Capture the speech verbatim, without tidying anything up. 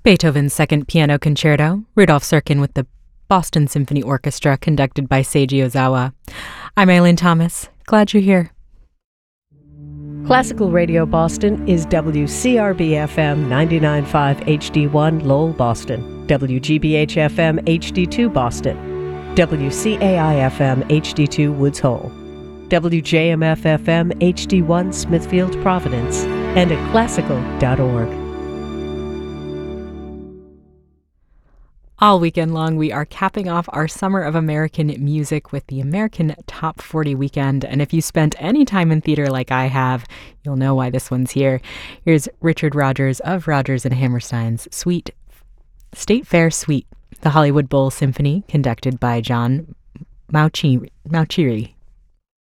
Beethoven's Second Piano Concerto, Rudolf Serkin with the Boston Symphony Orchestra, conducted by Seiji Ozawa. I'm Eileen Thomas. Glad you're here. Classical Radio Boston is W C R B F M ninety-nine point five H D one Lowell, Boston, W G B H F M H D two Boston, W C A I F M H D two Woods Hole, W J M F F M H D one Smithfield, Providence, and at classical dot org. All weekend long, we are capping off our Summer of American Music with the American Top forty Weekend. And if you spent any time in theater like I have, you'll know why this one's here. Here's Richard Rodgers of Rodgers and Hammerstein's Suite, State Fair Suite, the Hollywood Bowl Symphony, conducted by John Mauceri. Mauceri.